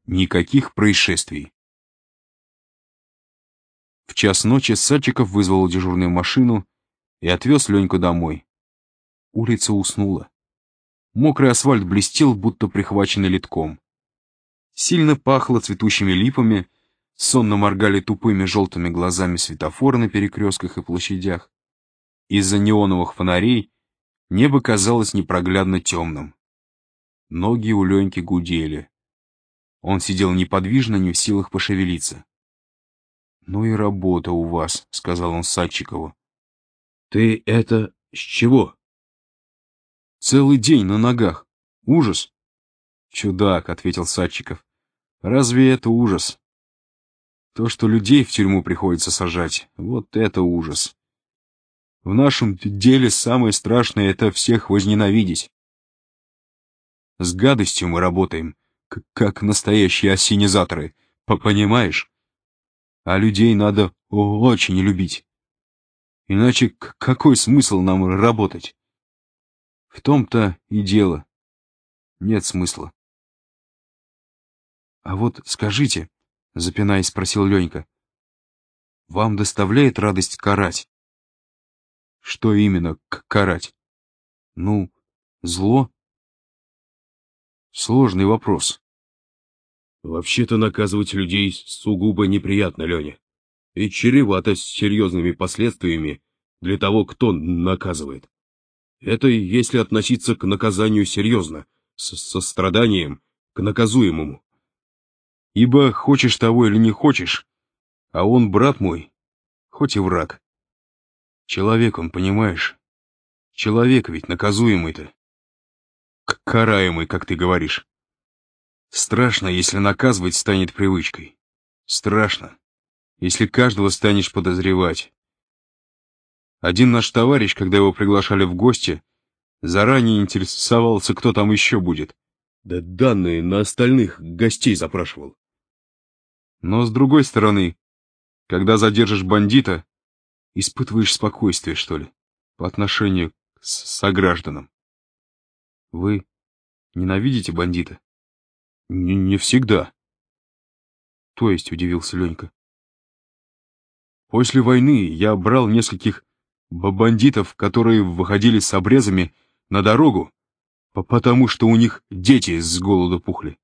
Никаких происшествий. В час ночи Садчиков вызвал дежурную машину и отвез Леньку домой. Улица уснула. Мокрый асфальт блестел, будто прихваченный литком. Сильно пахло цветущими липами, сонно моргали тупыми желтыми глазами светофоры на перекрестках и площадях. Из-за неоновых фонарей небо казалось непроглядно темным. Ноги у Леньки гудели. Он сидел неподвижно, не в силах пошевелиться. «Ну и работа у вас», — сказал он Садчикову. «Ты это с чего?» «Целый день на ногах. Ужас». «Чудак», — ответил Садчиков. «Разве это ужас? То, что людей в тюрьму приходится сажать, вот это ужас. В нашем деле самое страшное — это всех возненавидеть. С гадостью мы работаем, как настоящие ассенизаторы, понимаешь? А людей надо очень любить. Иначе какой смысл нам работать? В том-то и дело. Нет смысла». «А вот скажите, — запинаясь, спросил Ленька, — вам доставляет радость карать?» «Что именно карать? Ну, зло?» Сложный вопрос. «Вообще-то наказывать людей сугубо неприятно, Леня. И чревато серьезными последствиями для того, кто наказывает. Это если относиться к наказанию серьезно, с состраданием к наказуемому. Ибо хочешь того или не хочешь, а он, брат мой, хоть и враг. Человек он, понимаешь? Человек ведь наказуемый-то. Караемый, как ты говоришь. Страшно, если наказывать станет привычкой. Страшно, если каждого станешь подозревать. Один наш товарищ, когда его приглашали в гости, заранее интересовался, кто там еще будет. Да данные на остальных гостей запрашивал. Но с другой стороны, когда задержишь бандита, испытываешь спокойствие, что ли, по отношению к согражданам. Вы ненавидите бандита? Не всегда. То есть, удивился Ленька. После войны я брал нескольких бандитов, которые выходили с обрезами на дорогу, потому что у них дети с голоду пухли.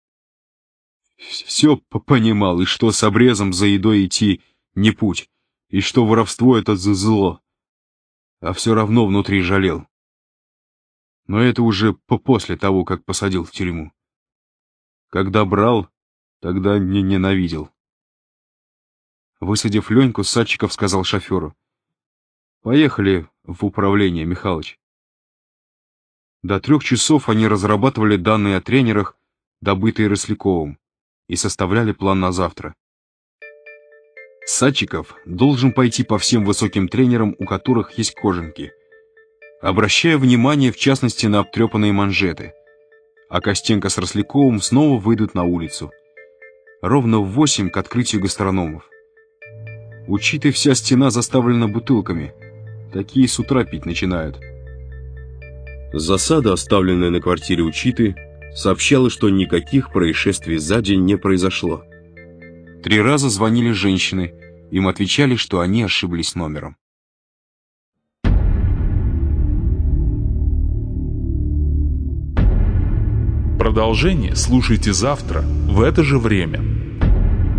Все понимал, и что с обрезом за едой идти не путь, и что воровство — это зло, а все равно внутри жалел. Но это уже после того, как посадил в тюрьму. Когда брал, тогда не ненавидел. Высадив Леньку, Садчиков сказал шоферу: «Поехали в управление, Михалыч». До 3 часов они разрабатывали данные о тренерах, добытые Росляковым, и составляли план на завтра. Садчиков должен пойти по всем высоким тренерам, у которых есть кожанки, обращая внимание в частности на обтрепанные манжеты, а Костенко с Росляковым снова выйдут на улицу. Ровно в 8 к открытию гастрономов. У Читы вся стена заставлена бутылками. Такие с утра пить начинают. Засада, оставленная на квартире у Читы, сообщала, что никаких происшествий за день не произошло. 3 раза звонили женщины, им отвечали, что они ошиблись номером. Продолжение слушайте завтра в это же время.